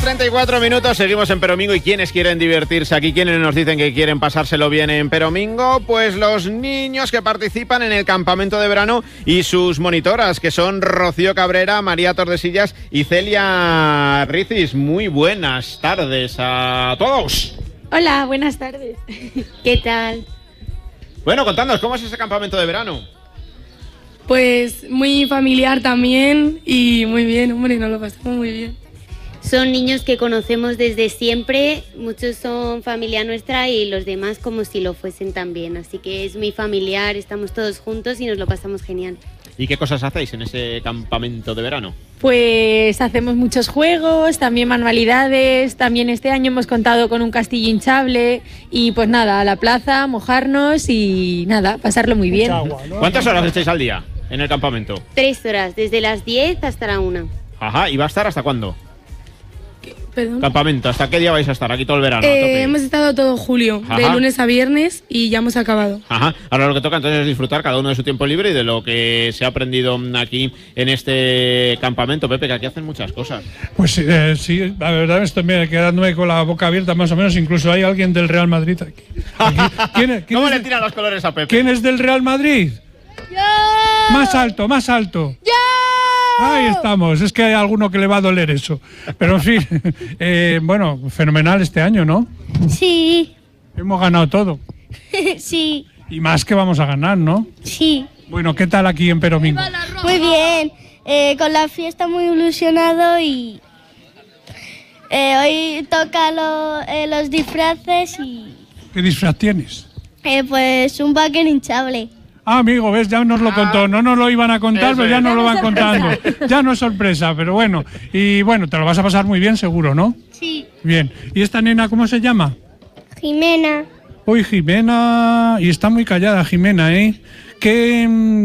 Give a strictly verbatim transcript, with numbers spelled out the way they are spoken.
treinta y cuatro minutos, seguimos en Peromingo. ¿Y quiénes quieren divertirse aquí? ¿Quiénes nos dicen que quieren pasárselo bien en Peromingo? Pues los niños que participan en el campamento de verano y sus monitoras, que son Rocío Cabrera, María Tordesillas y Celia Ricis. Muy buenas tardes a todos. Hola, buenas tardes. ¿Qué tal? Bueno, contadnos, ¿cómo es ese campamento de verano? Pues muy familiar también y muy bien, hombre, nos lo pasamos muy bien. Son niños que conocemos desde siempre, muchos son familia nuestra y los demás como si lo fuesen también, así que es muy familiar, estamos todos juntos y nos lo pasamos genial. ¿Y qué cosas hacéis en ese campamento de verano? Pues hacemos muchos juegos, también manualidades, también este año hemos contado con un castillo hinchable y pues nada, a la plaza, mojarnos y nada, pasarlo muy bien. Agua, ¿no? ¿Cuántas horas estáis al día en el campamento? Tres horas, desde las diez hasta la una. Ajá, ¿y va a estar hasta cuándo? Perdón. Campamento, ¿hasta qué día vais a estar aquí todo el verano? a Eh, tope? hemos estado todo julio, Ajá. de lunes a viernes y ya hemos acabado. Ajá, ahora lo que toca entonces es disfrutar cada uno de su tiempo libre y de lo que se ha aprendido aquí en este campamento. Pepe, que aquí hacen muchas cosas. Pues eh, sí, la verdad estoy quedándome con la boca abierta más o menos. Incluso hay alguien del Real Madrid aquí. Aquí. ¿Quién, es, quién ¿Cómo es le de- tiran los colores a Pepe? ¿Quién es del Real Madrid? ¡Yo! Más alto, más alto. ¡Yo! Ahí estamos, es que hay alguno que le va a doler eso. Pero en fin, eh, bueno, fenomenal este año, ¿no? Sí, Hemos ganado todo. sí, Y más que vamos a ganar, ¿no? sí. Bueno, ¿qué tal aquí en Peromingo? Muy bien. Eh, con la fiesta muy ilusionado y eh, hoy toca lo- eh, los disfraces y ¿Qué disfraz tienes? eh, pues un bucket hinchable. Ah, amigo, ves, ya nos lo contó. No nos lo iban a contar, Eso pero ya es. nos lo van contando. Ya no es sorpresa, pero bueno. Y bueno, te lo vas a pasar muy bien, seguro, ¿no? Sí. Bien. ¿Y esta nena cómo se llama? Jimena. Uy, Jimena. Y está muy callada, Jimena, ¿eh? ¿Qué,